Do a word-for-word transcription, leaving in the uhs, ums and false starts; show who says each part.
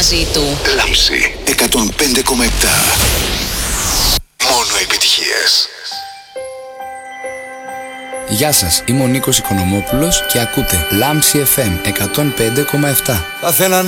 Speaker 1: μαζί του.
Speaker 2: Λάμψη εκατόν πέντε κόμμα επτά. Μόνο επιτυχίες.
Speaker 3: Γεια σας, είμαι ο Νίκος Οικονομόπουλος και ακούτε Λάμψη εφ εμ εκατόν πέντε κόμμα επτά.
Speaker 4: Καθένα